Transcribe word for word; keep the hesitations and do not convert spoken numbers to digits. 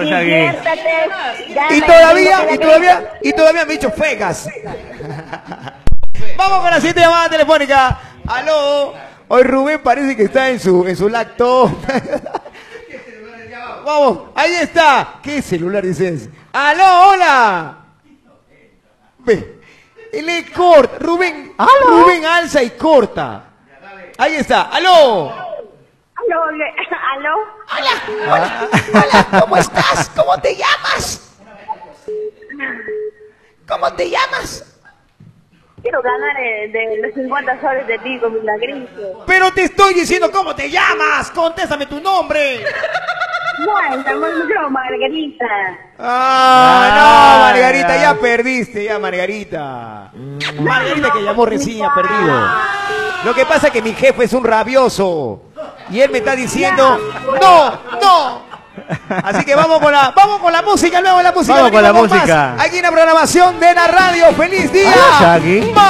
Claro, Shaggy. Diviértate. Ya Y me- todavía, me- y todavía, y todavía me he dicho fegas. Vamos con la siguiente llamada telefónica. Aló. Hoy Rubén parece que está en su, en su laptop. Vamos, ahí está. ¿Qué celular dices? Aló, hola. Ve. Él es corta. Rubén, Rubén alza y corta. Ahí está. Aló. Aló, le- aló. Hola, hola, hola, ¿cómo estás? ¿Cómo te llamas? ¿Cómo te llamas? Quiero ganar eh, de los cincuenta soles de ti con milagrito. Pero te estoy diciendo cómo te llamas. Contéstame tu nombre. Bueno, estamos mucho Margarita. Ah, no, Margarita, ya perdiste, ya, Margarita. Margarita que llamó recién ya perdido. Lo que pasa es que mi jefe es un rabioso. Y él me está diciendo, no, no. Así que vamos con la, vamos con la música, luego la música. Vamos con la venimos música. más aquí en la programación de la radio. ¡Feliz día! Hola, Shaggy.